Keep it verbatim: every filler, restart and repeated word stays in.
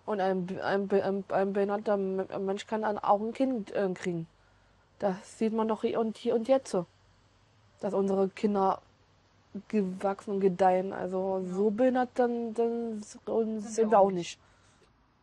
Und ein, ein, ein, ein behinderter Mensch kann dann auch ein Kind äh, kriegen. Das sieht man doch hier und hier und jetzt so. Dass unsere Kinder gewachsen und gedeihen. Also Ja. so behindert dann, dann sind Sind wir wir auch auch nicht. nicht.